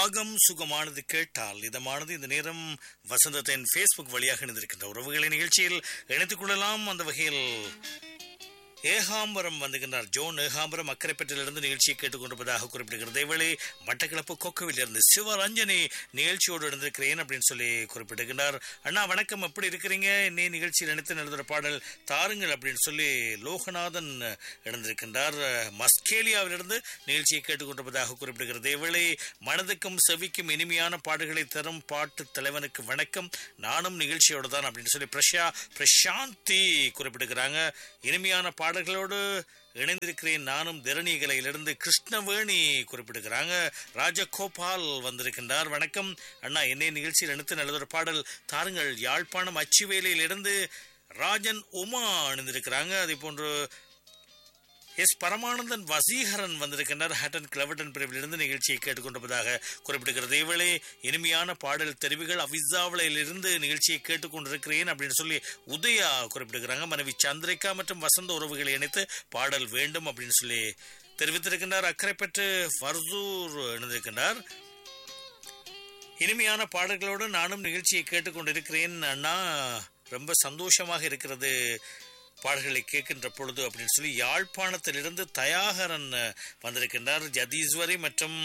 ராகம் சுகமானது கேட்டால் இதமானது. இந்த நேரம் வசந்தத்தின் Facebook வழியாக இணைந்திருக்கின்ற உறவுகளை நிகழ்ச்சியில் இணைத்துக் கொள்ளலாம். அந்த வகையில் ஏகாம்பரம் வந்துகின்றார். ஜோன் ஏகாம்பரம் அக்கரைப்பற்றிலிருந்து நிகழ்ச்சியை கேட்டுக்கொண்டிருப்பதாக குறிப்பிடுகிறது. இவளே மட்டக்களப்பு கொக்கவில் இருந்து சிவரஞ்சனி நிகழ்ச்சியோடு இருந்திருக்கிறேன் அப்படின்னு சொல்லி குறிப்பிட்டிருக்கிறார். அண்ணா வணக்கம், எப்படி இருக்கிறீங்க? இன்னே நிகழ்ச்சியில் இணைத்து நடத்துகிற பாடல் தாருங்கள் அப்படின்னு சொல்லி லோகநாதன் இணைந்திருக்கின்றார். மஸ்கேலியாவிலிருந்து நிகழ்ச்சியை கேட்டுக்கொண்டிருப்பதாக குறிப்பிடுகிறது. இவளே மனதுக்கும் செவிக்கும் இனிமையான பாடல்களை தரும் பாட்டு தலைவனுக்கு வணக்கம், நானும் நிகழ்ச்சியோடு தான் அப்படின்னு சொல்லி பிரசாந்தி குறிப்பிட்டிருக்கிறாங்க. இனிமையான பாடல்களோடு இணைந்திருக்கிறேன் நானும் திரணிகளையிலிருந்து கிருஷ்ணவேணி குறிப்பிடுகிறாங்க. ராஜகோபால் வந்திருக்கின்றார். வணக்கம் அண்ணா, என்னை நிகழ்ச்சியில் இணைத்து நல்லதொரு பாடல் தாருங்கள். யாழ்ப்பாணம் அச்சுவேலையிலிருந்து ராஜன் உமா இணைந்திருக்கிறாங்க. அதே போன்று எஸ் பரமானந்தன் வசீகரன் வந்திருக்கின்றார். ஹட்டன் கிளவட்டன் பிரிவிலிருந்து நிகழ்ச்சியை கேட்டுக்கொண்டிருப்பதாக குறிப்பிடுகிறது. இவளே இனிமையான பாடல் தெரிவுகள் அவிசாவளையிலிருந்து நிகழ்ச்சியை கேட்டுக்கொண்டிருக்கிறேன் அப்படின்னு சொல்லி உதயா குறிப்பிடுகிறாங்க. மனைவி சந்திரிகா மற்றும் வசந்த உறவுகளை இணைத்து பாடல் வேண்டும் அப்படின்னு சொல்லி தெரிவித்திருக்கின்றார். அக்கரைப்பற்று ஃபர்சூர் இணைந்திருக்கின்றார். இனிமையான பாடல்களோடு நானும் நிகழ்ச்சியை கேட்டுக்கொண்டிருக்கிறேன் அண்ணா, ரொம்ப சந்தோஷமாக இருக்கிறது பாடல்களை கேட்கின்ற பொழுது அப்படின்னு சொல்லி யாழ்ப்பாணத்திலிருந்து தயாகரன் வந்திருக்கின்றார். ஜதீஸ்வரி மற்றும்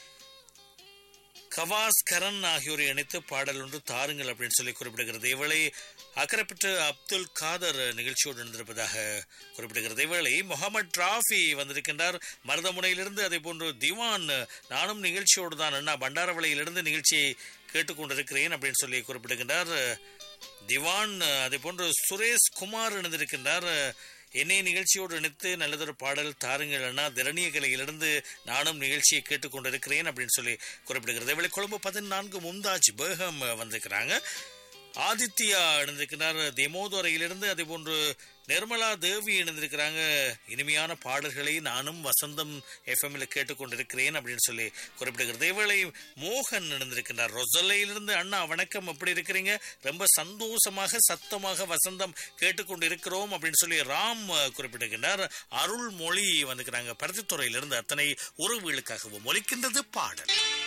கவாஸ்கரன் ஆகியோரை இணைத்து பாடல் ஒன்று தாருங்கள் அப்படின்னு சொல்லி குறிப்பிடுகிறது. இவளை அக்கரைப்பற்று அப்துல் காதர் நிகழ்ச்சியோடு இருந்திருப்பதாக குறிப்பிடுகிறது. இவளை முகமது ராஃபி வந்திருக்கின்றார் மருதமுனையிலிருந்து. அதே போன்று திவான், நானும் நிகழ்ச்சியோடு தான் அண்ணா, பண்டாரவளையிலிருந்து நிகழ்ச்சியை கேட்டுக்கொண்டிருக்கிறேன் அப்படின்னு சொல்லி குறிப்பிடுகின்றார் திவான். அதே போன்று சுரேஷ் குமார் இணைந்திருக்கின்றார். என்னை நிகழ்ச்சியோடு இணைத்து நல்லதொரு பாடல் தாருங்கள் அண்ணா, திரணியகலையிலிருந்து நானும் நிகழ்ச்சியை கேட்டுக்கொண்டிருக்கிறேன் அப்படின்னு சொல்லி குறிப்பிடுகிறது. இவளை கொழும்பு 14 மும்தாஜ் பேகம் வந்திருக்கிறாங்க. ஆதித்யா இணைந்திருக்கிறார் தெமோதுரையிலிருந்து. அதே போன்று நிர்மலா தேவி இணைந்திருக்கிறாங்க. இனிமையான பாடல்களை நானும் வசந்தம் எஃப்எம்ல கேட்டுக்கொண்டிருக்கிறேன் அப்படின்னு சொல்லி குறிப்பிடுகிறது. இவளை மோகன் இணைந்திருக்கிறார் ரொசல்லையிலிருந்து. அண்ணா வணக்கம், எப்படி இருக்கிறீங்க? ரொம்ப சந்தோஷமாக சத்தமாக வசந்தம் கேட்டுக்கொண்டிருக்கிறோம் அப்படின்னு சொல்லி ராம் குறிப்பிட்டிருக்கிறார். அருள்மொழி வந்திருக்கிறாங்க பருத்தித்துறையிலிருந்து. அத்தனை உறவுகளுக்காகவும் ஒலிக்கின்றது பாடல்.